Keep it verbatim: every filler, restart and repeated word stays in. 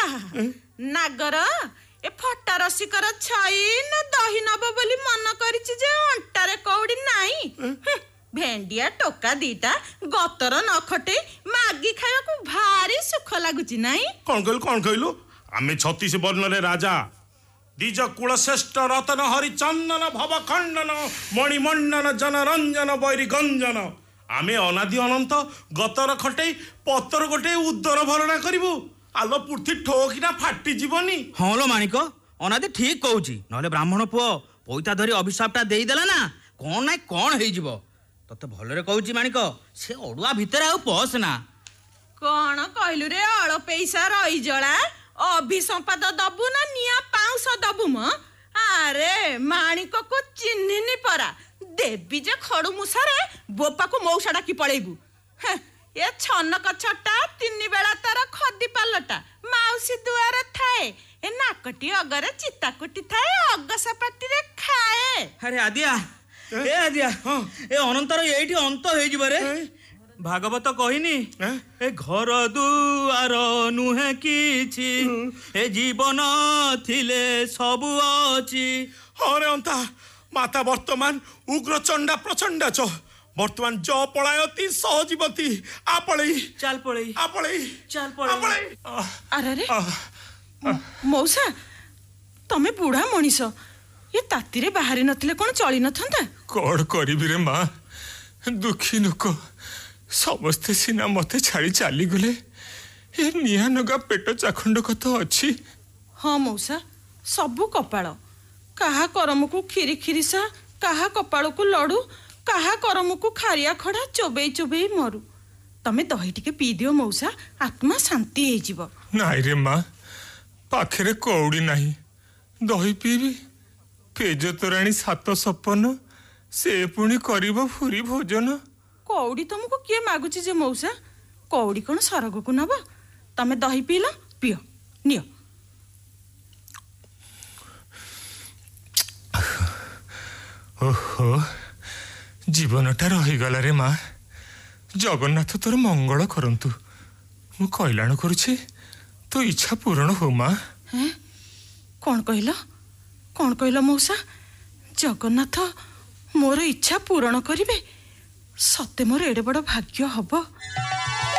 नागर ए फटा रसिकर छई न दही नब बोली मन करिछि जे अंटारे कौड़ी नाही। भेंडिया टोका दीटा गतर न खटे मागी खाया को भारी सुख लागुची नाही। कौन कहलु कौन कहलु आमे छत्तीस वर्ण रे राजा द्विज कुल श्रेष्ठ रतन हरिचंदन भव खंडन मणिमंडन जनरंजन बैरी गंजन आमे अनादि अनंत गतर खटे पतर गोटे उदर भरणा करिबु आलो पुर्थी ठोकिना फाटी जीवनी। हाँ लो माणिक अनादि ठीक कहूची नले ब्राह्मण पुओ पैता धरी अभिशापटा देई देला ना कौन ना कौन हेई जीवो तते भलरे कहूची माणिक से ओडुआ भितर आउ पस ना। कौन कहलु रे अळ पैसा रही जळा अभिसंपाद दबु ना निया पाउस दबु म। अरे माणिक को चिन्हिनी परा देवी जे खड़ू मुसारे बोपा को मौसा डाकी पळेबु। ए छनक छटा तीन बेला तार खदी पालटा माउसी दुआर थाए ए नाकटी अगरे चिताकुटी थाए अगसपाटी रे खाए। अरे आदिया ए आदिया ए अनंतर एठी अंत होई जिबो रे। भागवत कहिनी ए घर दुआर नुहे किछि ए जीवन थिले सब अछि। अरे अंता माता वर्तमान उग्र चंडा प्रचंडा च वर्तमान ज पलायती सहजीवती आपळई चाल पळई आपळई चाल पळई। अरे रे मौसा तमे बुढ़ा मनीष ये ताती रे बाहरी नथिले कोन चली नथंता। कोड करिबि रे मां दुखी लोक समस्ते सिना मते छाड़ी चाली गले ए निया नगा पेट चाखंड कत अछि। हाँ मौसा सबु कपाळ काहा करम को खिरी खिरीसा काहा कपाळ को लडू काहा करम को खारिया खड़ा चोबई चोबई मरु। तमे दही टिके पी दियो मौसा आत्मा शांति हे जीव। नाई रे मां पाखरे कौड़ी नाही दही पीबी पेज तोराणी सात सपन से पुणी करिबो फुरी भोजन। कौड़ी तुमको किए मागुची जे मौसा कौड़ी कौन सरग को नब तमे दही पील पियो नियो। ओहो जीवनटा रहीगला रे माँ जगन्नाथ तोर मंगल करंतु मु कैलाण करुछि तो इच्छा पूर्ण हो माँ। हैं कौन कहला कौन कहला मौसा जगन्नाथ मोर इच्छा पूर्ण करिवे सत्य मोर एडे बड़ भाग्य हब।